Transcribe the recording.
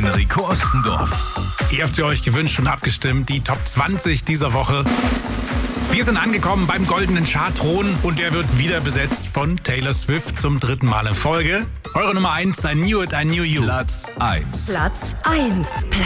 Enrico Ostendorf. Ihr habt sie euch gewünscht und abgestimmt, die Top 20 dieser Woche. Wir sind angekommen beim goldenen Chartthron und der wird wieder besetzt von Taylor Swift zum 3. Mal in Folge. Eure Nummer 1, I Knew It, I Knew You. Platz 1. Platz 1.